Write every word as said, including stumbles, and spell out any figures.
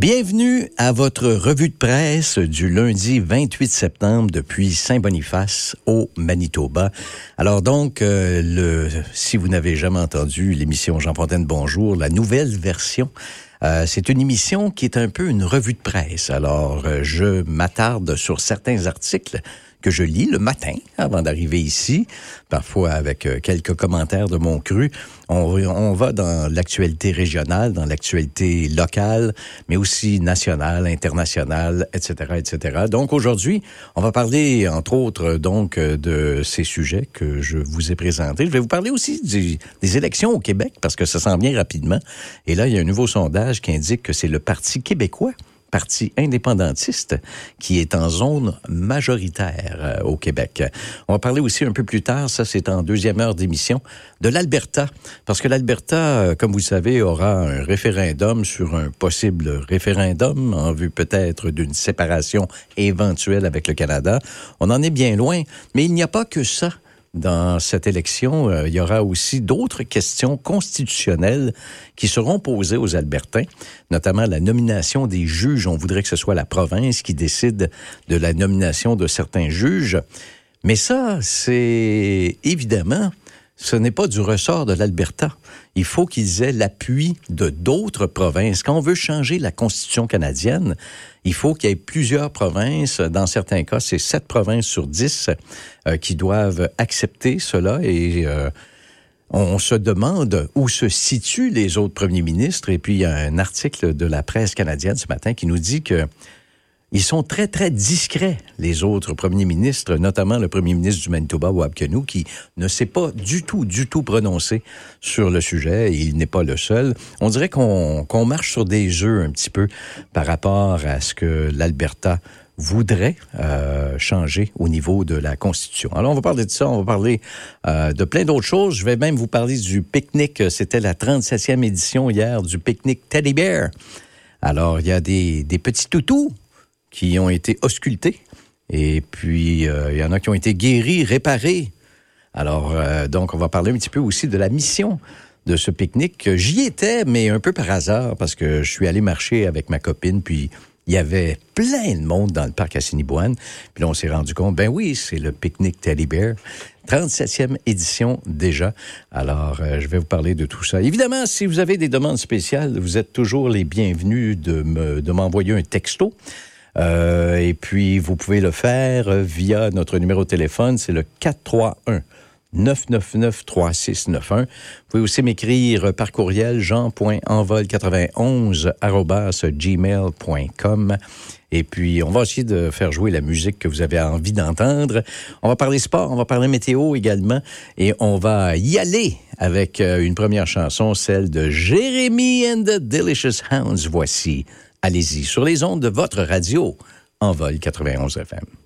Bienvenue à votre revue de presse du lundi vingt-huit septembre depuis Saint-Boniface au Manitoba. Alors donc, euh, le, si vous n'avez jamais entendu l'émission Jean Fontaine Bonjour, la nouvelle version, euh, c'est une émission qui est un peu une revue de presse. Alors, euh, je m'attarde sur certains articles que je lis le matin avant d'arriver ici, parfois avec euh, quelques commentaires de mon cru. On, on va dans l'actualité régionale, dans l'actualité locale, mais aussi nationale, internationale, et cetera, et cetera. Donc aujourd'hui, on va parler, entre autres, donc de ces sujets que je vous ai présentés. Je vais vous parler aussi du, des élections au Québec, parce que ça s'en vient rapidement. Et là, il y a un nouveau sondage qui indique que c'est le Parti québécois, parti indépendantiste, qui est en zone majoritaire euh, au Québec. On va parler aussi un peu plus tard, ça c'est en deuxième heure d'émission, de l'Alberta. Parce que l'Alberta, euh, comme vous le savez, aura un référendum sur un possible référendum en vue peut-être d'une séparation éventuelle avec le Canada. On en est bien loin, mais il n'y a pas que ça. Dans cette élection, euh, il y aura aussi d'autres questions constitutionnelles qui seront posées aux Albertains, notamment la nomination des juges. On voudrait que ce soit la province qui décide de la nomination de certains juges. Mais ça, c'est évidemment, ce n'est pas du ressort de l'Alberta. Il faut qu'ils aient l'appui de d'autres provinces. Quand on veut changer la Constitution canadienne, il faut qu'il y ait plusieurs provinces. Dans certains cas, c'est sept provinces sur dix euh, qui doivent accepter cela. Et euh, on se demande où se situent les autres premiers ministres. Et puis, il y a un article de la presse canadienne ce matin qui nous dit que ils sont très, très discrets, les autres premiers ministres, notamment le premier ministre du Manitoba, Wab Kinew, qui ne s'est pas du tout, du tout prononcé sur le sujet, et il n'est pas le seul. On dirait qu'on, qu'on marche sur des œufs un petit peu par rapport à ce que l'Alberta voudrait euh, changer au niveau de la Constitution. Alors, on va parler de ça, on va parler euh, de plein d'autres choses. Je vais même vous parler du pique-nique. C'était la trente-septième édition hier du pique-nique Teddy Bear. Alors, il y a des, des petits toutous qui ont été auscultés, et puis euh, il y en a qui ont été guéris, réparés. Alors, euh, donc, on va parler un petit peu aussi de la mission de ce pique-nique. J'y étais, mais un peu par hasard, parce que je suis allé marcher avec ma copine, puis il y avait plein de monde dans le parc Assiniboine. Puis là, on s'est rendu compte, ben oui, c'est le pique-nique Teddy Bear, trente-septième édition déjà. Alors, euh, je vais vous parler de tout ça. Évidemment, si vous avez des demandes spéciales, vous êtes toujours les bienvenus de, me, de m'envoyer un texto. Euh, et puis, vous pouvez le faire via notre numéro de téléphone, c'est le quatre trois un neuf neuf neuf trois six neuf un. Vous pouvez aussi m'écrire par courriel jean point envol quatre-vingt-onze arobase gmail point com. Et puis, on va essayer de faire jouer la musique que vous avez envie d'entendre. On va parler sport, on va parler météo également. Et on va y aller avec une première chanson, celle de Jérémy and the Delicious Hounds. Voici. Allez-y, sur les ondes de votre radio, Envol quatre-vingt-onze F M.